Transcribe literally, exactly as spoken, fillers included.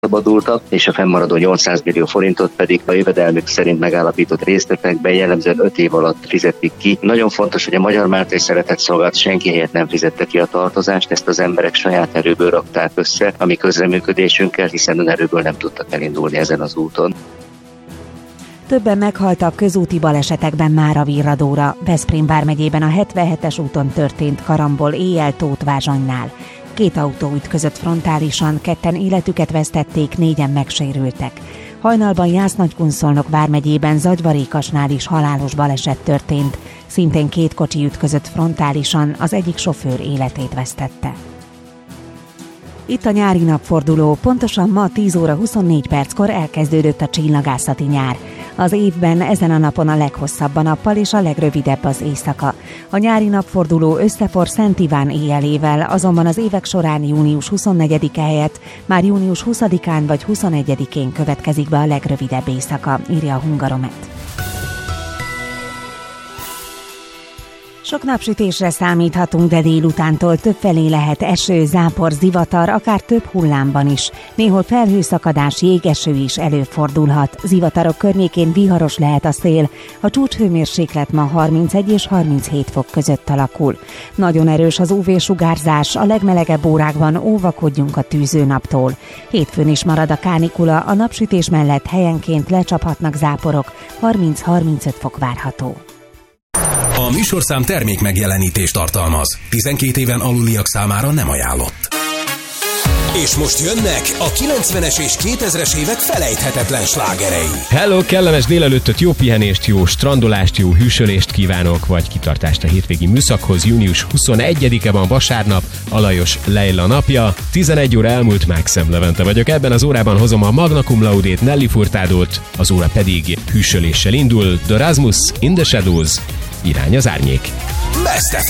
szabadultak, és a fennmaradó nyolcszáz millió forintot pedig a jövedelmük szerint megállapított részletekben jellemzően öt év alatt fizetik ki. Nagyon fontos, hogy a Magyar Mártai Szeretetszolgálat senki helyett nem fizette ki a tartozást, ezt az emberek saját erőből rakták össze, ami közreműködésünkkel, hiszen önerőből nem tudtak elindulni ezen az úton. Többen meghaltak közúti balesetekben Mára-Virradóra. Veszprém vármegyében a hetvenhetes úton történt karambol éjjel Tóth-Vázsonynál. Két autó ütközött frontálisan, ketten életüket vesztették, négyen megsérültek. Hajnalban Jász-Nagykunszolnok vármegyében Zagyvarékasnál is halálos baleset történt. Szintén két kocsi ütközött frontálisan, az egyik sofőr életét vesztette. Itt a nyári napforduló, pontosan ma tíz óra huszonnégy perckor elkezdődött a csillagászati nyár. Az évben ezen a napon a leghosszabb a nappal és a legrövidebb az éjszaka. A nyári napforduló összefor Szent Iván éjjelével, azonban az évek során június huszonnegyedike helyett már június huszadikán vagy huszonegyedikén következik be a legrövidebb éjszaka, írja a Hungaromet. Sok napsütésre számíthatunk, de délutántól többfelé lehet eső, zápor, zivatar, akár több hullámban is. Néhol felhőszakadás, jégeső is előfordulhat. Zivatarok környékén viharos lehet a szél. A csúcshőmérséklet ma harmincegy és harminchét fok között alakul. Nagyon erős az ú vé-sugárzás, a legmelegebb órákban óvakodjunk a tűzőnaptól. Hétfőn is marad a kánikula, a napsütés mellett helyenként lecsaphatnak záporok, harminc-harmincöt fok várható. A műsorszám termék megjelenítést tartalmaz. tizenkét éven aluliak számára nem ajánlott. És most jönnek a kilencvenes és kétezres évek felejthetetlen slágerei. Hello, kellemes délelőttöt, jó pihenést, jó strandolást, jó hűsölést kívánok, vagy kitartást a hétvégi műszakhoz. Június huszonegyedike van, vasárnap, Alajos Leila napja. tizenegy óra elmúlt, Mákszem Levente vagyok. Ebben az órában hozom a Magna Cum Laudét, Nelly Furtádót, az óra pedig hűsöléssel indul. The Rasmus, In the Shadows, Irány az árnyék. Best ef